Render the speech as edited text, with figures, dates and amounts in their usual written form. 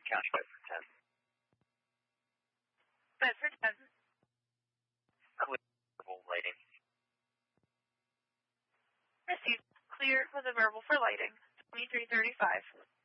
County, Bedford 10. Bedford 10. Clear lighting. Received. Clear with a verbal for lighting. 2335.